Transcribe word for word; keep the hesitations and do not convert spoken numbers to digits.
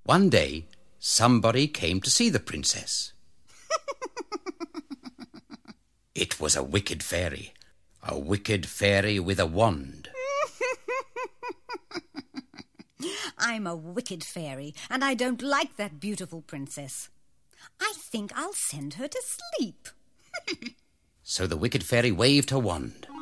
One day, somebody came to see the princess. It was a wicked fairy, a wicked fairy with a wand. I'm a wicked fairy, and I don't like that beautiful princess. I think I'll send her to sleep. So the wicked fairy waved her wand,